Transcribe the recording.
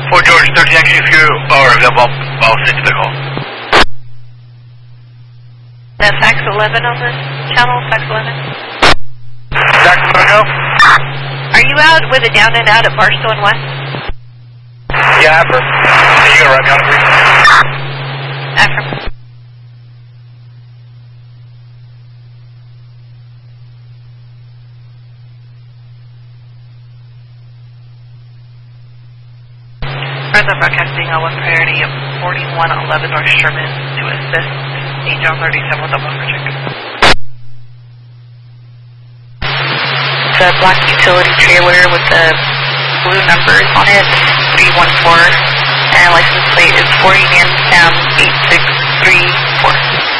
Fort George 13 Yankee Screw, or I'll send you the call. That's Fax 11 on this channel, Fax 11. Fax 11, go. Are you out with a down and out at Barstow and West? Yeah, Affirm. You gonna write me on it, please? Affirm. Present broadcasting on 1 priority of 4111 North Sherman to assist Angel 37 with a buffer check. The black utility trailer with the blue numbers on it, 314, and license plate is 40 Sam 8634.